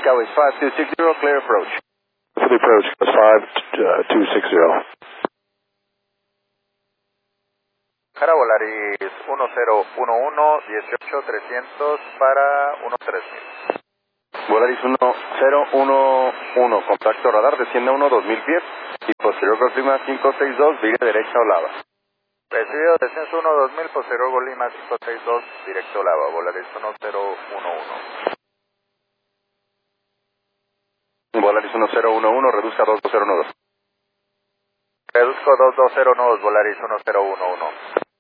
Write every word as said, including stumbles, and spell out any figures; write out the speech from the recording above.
Cowboys five two six zero, clear approach. For the approach, five two six zero. Jara Volaris uno cero uno uno, dieciocho trescientos para uno tres mil. Volaris uno cero uno uno, contacto radar, desciende a uno dos mil pies y posterior Golima cinco seis dos, vire derecha Olava. Recibido descenso uno dos mil, posterior Golima cinco seis dos, directo Olava, Volaris uno cero uno uno. Volaris uno cero uno uno, reduzca dos dos cero uno dos. Reduzco dos dos cero uno dos, Volaris uno cero uno uno.